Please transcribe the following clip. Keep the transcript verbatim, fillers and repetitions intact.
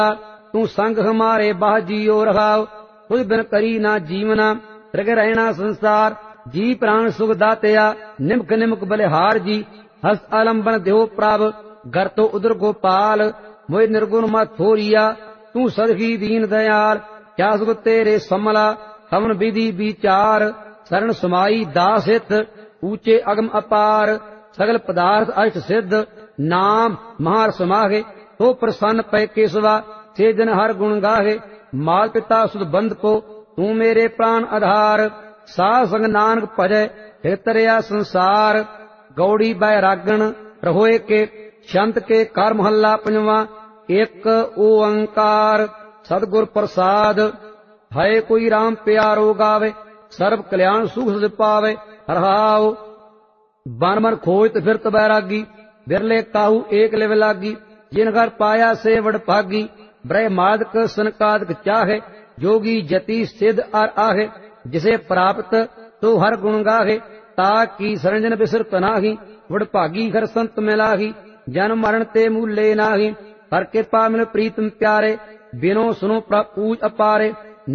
तू संग हमारे बाह जियो रहाओ। तुझ बिन करी ना जीवना रग रहना संसार। जी प्राण सुख दातया निमक निमक बलिहार जी। हस आलम्बन देहो प्रभ घर तो उदर गोपाल। मोहि निर्गुण मत थोरिया तू सदही दीन दयाल। क्या सुख तेरे समला हवन विधि विचार। शरण समाई दास हित ऊंचे अगम अपार। सगल पदार्थ अष्ट सिद्ध नाम महार समाहे। तो प्रसन्न पै केसवा से जन हर गुण गाहे। माल पिता सुध बंध को तू मेरे प्राण आधार। साध संग नानक भजै हितरिया संसार। गौड़ी बैरागण रहोए के शंत के कर महला पंजवा। एक ओंकार सतगुर प्रसाद। है कोई राम प्यारो गावे सर्व कल्याण सुख सुध पावे। हरहाओ बन मन खोजत फिरत बैरागी। बिरले काहू एक लिव लागी। जिन घर पाया से वड भागी। ब्रह्मादक सनकादक चाहे जोगी जति सिद्ध अर आहे। जिसे प्राप्त तो हर गुण गाहे ताकि सरंजन बिसरत नाही। वड भागी घर संत मिलाही जन्म मरण ते मूले नाही। हर कृपा मिल प्रीतम प्यारे बिनो सुनो प्रभु पूज अपारे।